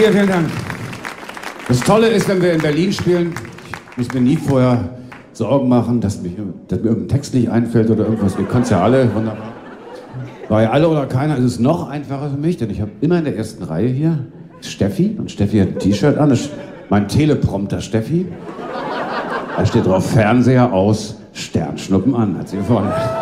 Vielen, vielen Dank. Das Tolle ist, wenn wir in Berlin spielen, ich muss mir nie vorher Sorgen machen, dass mir irgendein Text nicht einfällt oder irgendwas. Wir können es ja alle, wunderbar. Bei Alle oder Keiner ist es noch einfacher für mich, denn ich habe immer in der ersten Reihe hier Steffi und Steffi hat ein T-Shirt an, das ist mein Teleprompter Steffi. Da steht drauf Fernseher aus, Sternschnuppen an, hat sie vorne.